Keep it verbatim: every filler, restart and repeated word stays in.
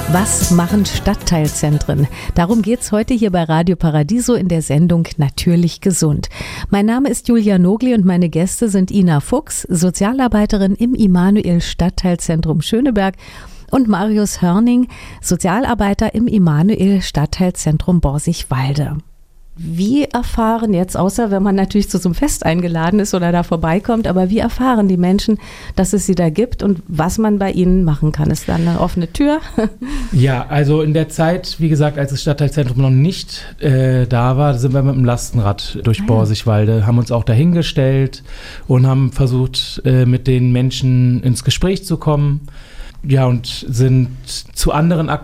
Was machen Stadtteilzentren? Darum geht's heute hier bei Radio Paradiso in der Sendung Natürlich gesund. Mein Name ist Julia Nogli und meine Gäste sind Ina Fuchs, Sozialarbeiterin im Immanuel Stadtteilzentrum Schöneberg, und Marius Hörning, Sozialarbeiter im Immanuel Stadtteilzentrum Borsigwalde. Wie erfahren jetzt, außer wenn man natürlich zu so einem Fest eingeladen ist oder da vorbeikommt, aber wie erfahren die Menschen, dass es sie da gibt und was man bei ihnen machen kann? Ist da eine offene Tür? Ja, also in der Zeit, wie gesagt, als das Stadtteilzentrum noch nicht äh, da war, sind wir mit dem Lastenrad durch ah, ja. Borsigwalde, haben uns auch dahingestellt und haben versucht, äh, mit den Menschen ins Gespräch zu kommen. Ja, und sind zu anderen Aktivitäten